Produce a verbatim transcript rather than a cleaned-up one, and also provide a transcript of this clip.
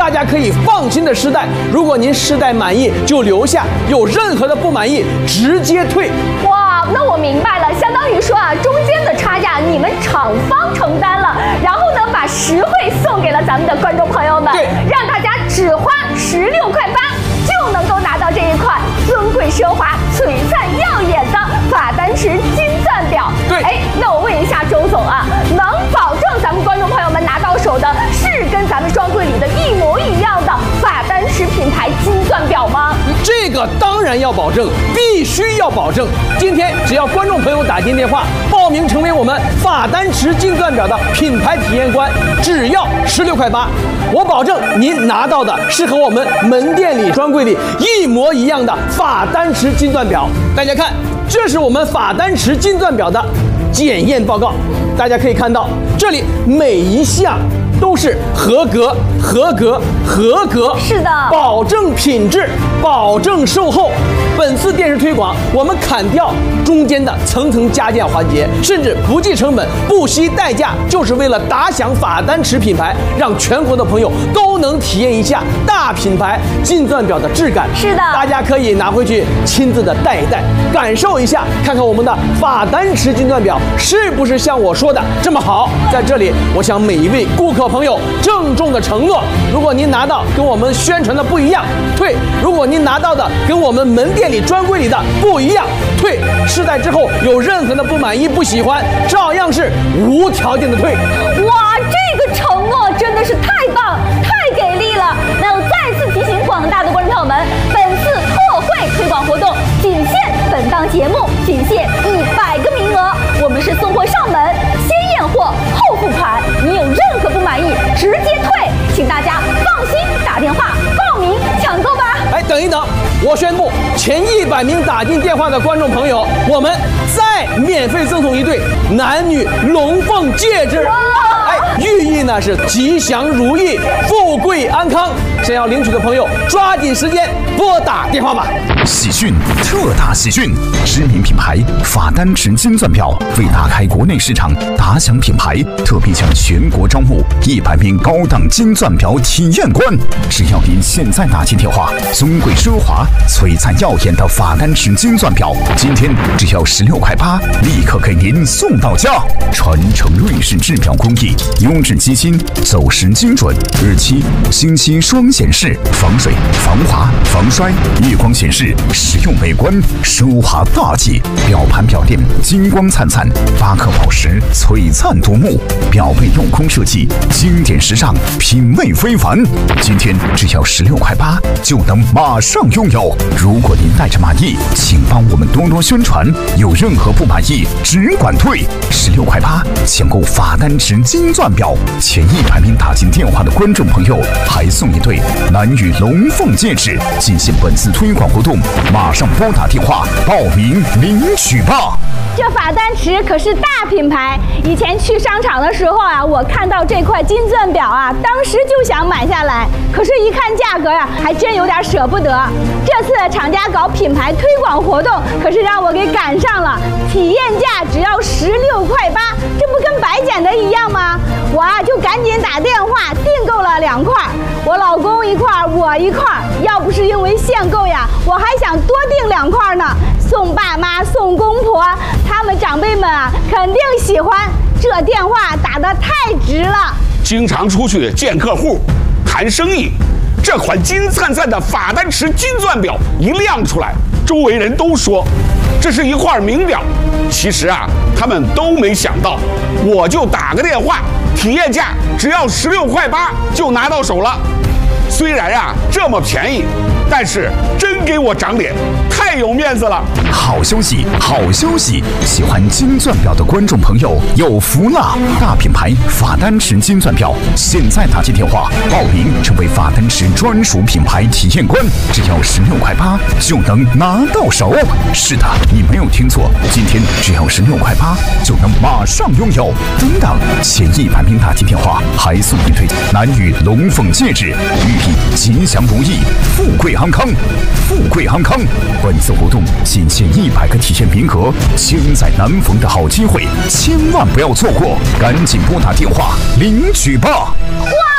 大家可以放心的试戴。如果您试戴满意就留下，有任何的不满意直接退。 哇，那我明白了，相当于说啊，中间的差价你们厂方承担了，然后呢把实惠送给了咱们的观众朋友们， 对， 让大家只花十六块八就能够拿到这一款尊贵奢华、璀璨耀眼的法丹池金钻表。 对， 哎，那我问一下周总啊，能保证咱们观众朋友们拿到手的是跟咱们专柜里的一模一样的法丹池品牌金钻表吗？ 这个当然要保证，必须要保证。今天只要观众朋友打进电话报名成为我们法丹池金钻表的品牌体验官，只要十六块八，我保证您拿到的是和我们门店里专柜里一模一样的法丹池金钻表。大家看，这是我们法丹池金钻表的检验报告，大家可以看到，这里每一项都是合格、合格、合格， 是的， 保证品质，保证售后。本次电视推广，我们砍掉中间的层层加价环节，甚至不计成本、不惜代价，就是为了打响法丹池品牌，让全国的朋友都能体验一下大品牌金钻表的质感。 是的， 大家可以拿回去亲自的戴一戴，感受一下，看看我们的法丹池金钻表是不是像我说的这么好。在这里，我向每一位顾客朋友郑重的承诺，如果您拿到跟我们宣传的不一样，退；如果您拿到的跟我们门店里专柜里的不一样，退。试戴之后有任何的不满意、不喜欢，照样是无条件的退。 哇，这个承诺真的是太棒、太给力了！那我再次提醒广大的观众朋友们，本次特惠推广活动仅限本档节目，仅限一百个名额。我们是送货上门，先验货后付款，你有任何不满意直接退，请大家放心打电话报名抢购吧。 哎，等一等，我宣布，前一百名打进电话的观众朋友，我们再免费赠送一对男女龙凤戒指。哎，寓意呢是吉祥如意、富贵安康。想要领取的朋友，抓紧时间拨打电话吧。 喜讯，特大喜讯！知名品牌法丹池金钻表为打开国内市场、打响品牌，特别向全国招募一百名高档金钻表体验官。只要您现在打进电话，尊贵奢华、璀璨耀眼的法丹池金钻表，今天只要十六块八，立刻给您送到家。传承瑞士制表工艺，优质机芯，走时精准，日期、星期双显示，防水、防滑、防摔，夜光显示，实用美观，奢华大气。表盘表垫金光灿灿，八颗宝石璀璨夺目，表背镂空设计，经典时尚，品味非凡。今天只要十六块八，就能马上拥有。如果您带着满意，请帮我们多多宣传，有任何不满意只管退。十六块八抢购法丹池金钻表，前一百名打进电话的观众朋友还送一对男女龙凤戒指。进行本次推广活动，马上拨打电话报名领取吧。 这法丹池可是大品牌，以前去商场的时候啊，我看到这块金钻表啊，当时就想买下来，可是一看价格呀、啊，还真有点舍不得。这次厂家搞品牌推广活动，可是让我给赶上了，体验价只要十六块八，这不跟白捡的一样吗？我啊就赶紧打电话订购了两块，我老公一块，我一块。要不是因为限购呀，我还想多订两块呢，送爸妈、送公婆。他们长辈们啊，肯定喜欢。这电话打得太值了。 经常出去见客户、谈生意，这款金灿灿的法丹池金钻表一亮出来，周围人都说这是一块名表。其实啊，他们都没想到，我就打个电话，体验价只要十六块八就拿到手了。虽然啊这么便宜，但是真给我长脸，太有面子了。 好消息，好消息！喜欢金钻表的观众朋友有福了！大品牌法丹池金钻表，现在打进电话报名成为法丹池专属品牌体验官，只要十六块八就能拿到手。是的，你没有听错，今天只要十六块八就能马上拥有。等等，前一百名打进电话还送一对男女龙凤戒指，寓意吉祥如意、富贵安康。富贵安康！本次活动仅限一百个体验名额，千载难逢的好机会，千万不要错过，赶紧拨打电话领取吧！ 哇！